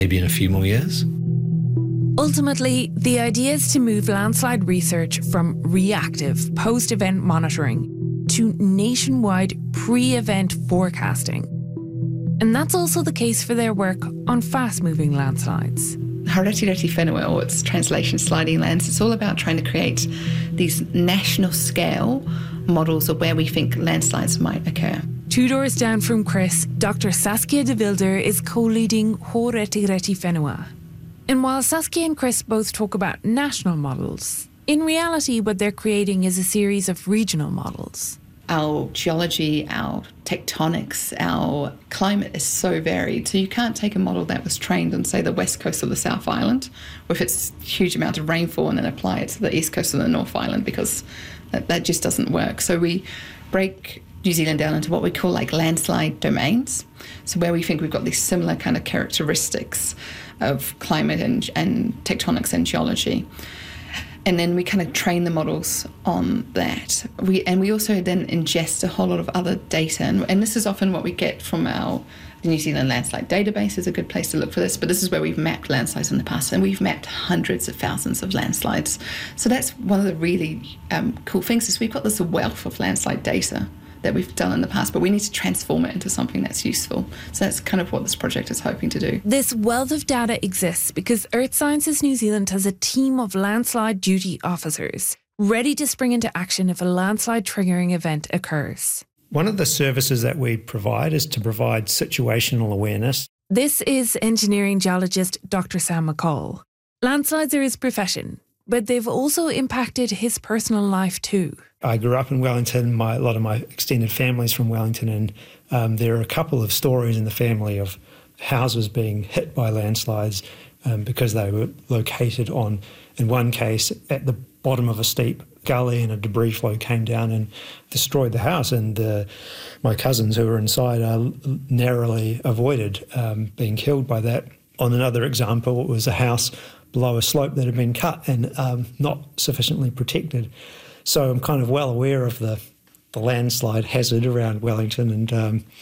maybe in a few more years. Ultimately, the idea is to move landslide research from reactive post-event monitoring to nationwide pre-event forecasting. And that's also the case for their work on fast-moving landslides. Haureti Whenua, or its translation sliding lands, it's all about trying to create these national scale models of where we think landslides might occur. 2 doors down from Chris, Dr. Saskia de Wilder is co-leading Haureti Whenua. And while Saskia and Chris both talk about national models, in reality what they're creating is a series of regional models. Our geology, our tectonics, our climate is so varied. So you can't take a model that was trained on, say, the west coast of the South Island with its huge amount of rainfall and then apply it to the east coast of the North Island, because that just doesn't work. So we break New Zealand down into what we call like landslide domains. So where we think we've got these similar kind of characteristics of climate and tectonics and geology. And then we kind of train the models on that. We also then ingest a whole lot of other data. And this is often what we get from the New Zealand Landslide Database is a good place to look for this. But this is where we've mapped landslides in the past. And we've mapped hundreds of thousands of landslides. So that's one of the really cool things is we've got this wealth of landslide data that we've done in the past, but we need to transform it into something that's useful. So that's kind of what this project is hoping to do. This wealth of data exists because Earth Sciences New Zealand has a team of landslide duty officers ready to spring into action if a landslide triggering event occurs. One of the services that we provide is to provide situational awareness. This is engineering geologist Dr. Sam McCall. Landslides are his profession, but they've also impacted his personal life too. I grew up in Wellington. A lot of my extended family's from Wellington, and there are a couple of stories in the family of houses being hit by landslides because they were located in one case, at the bottom of a steep gully, and a debris flow came down and destroyed the house. And my cousins who were inside narrowly avoided being killed by that. On another example, it was a house below a slope that had been cut and not sufficiently protected. So I'm kind of well aware of the landslide hazard around Wellington, and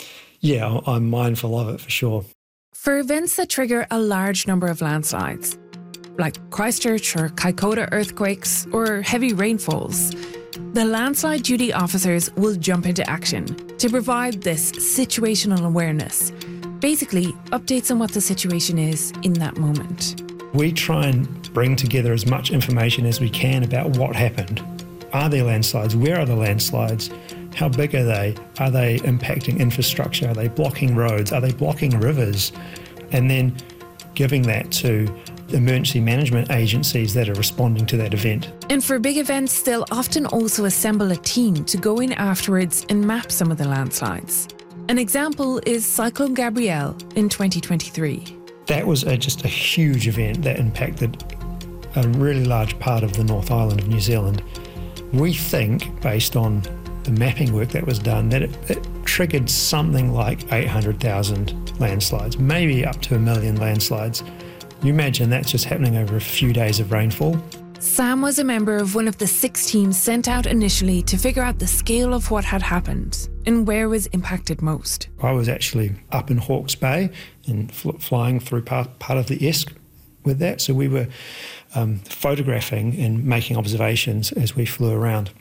I'm mindful of it for sure. For events that trigger a large number of landslides, like Christchurch or Kaikoura earthquakes or heavy rainfalls, the landslide duty officers will jump into action to provide this situational awareness, basically updates on what the situation is in that moment. We try and bring together as much information as we can about what happened. Are there landslides? Where are the landslides? How big are they? Are they impacting infrastructure? Are they blocking roads? Are they blocking rivers? And then giving that to emergency management agencies that are responding to that event. And for big events, they'll often also assemble a team to go in afterwards and map some of the landslides. An example is Cyclone Gabrielle in 2023. That was just a huge event that impacted a really large part of the North Island of New Zealand. We think, based on the mapping work that was done, that it triggered something like 800,000 landslides, maybe up to 1 million landslides. You imagine that's just happening over a few days of rainfall. Sam was a member of one of the 6 teams sent out initially to figure out the scale of what had happened and where was impacted most. I was actually up in Hawke's Bay and flying through part of the Esk with that. So we were photographing and making observations as we flew around.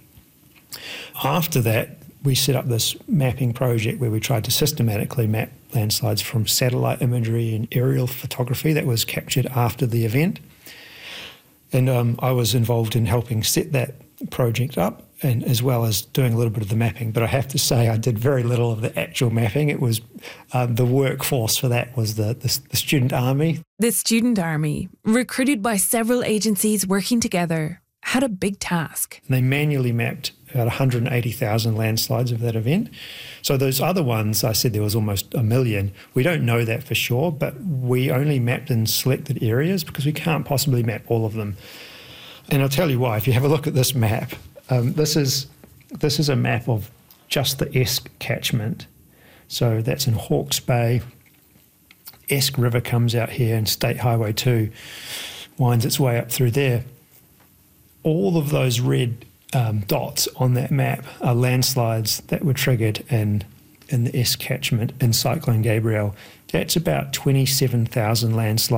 After that, we set up this mapping project where we tried to systematically map landslides from satellite imagery and aerial photography that was captured after the event. And I was involved in helping set that project up, and as well as doing a little bit of the mapping. But I have to say I did very little of the actual mapping. It was the workforce for that was the student army. The student army, recruited by several agencies working together, had a big task. They manually mapped about 180,000 landslides of that event. So those other ones, I said there was almost 1 million. We don't know that for sure, but we only mapped in selected areas because we can't possibly map all of them. And I'll tell you why. If you have a look at this map, this is a map of just the Esk catchment. So that's in Hawke's Bay. Esk River comes out here and State Highway 2 winds its way up through there. All of those red dots on that map are landslides that were triggered in in the S catchment in Cyclone Gabrielle. That's about 27,000 landslides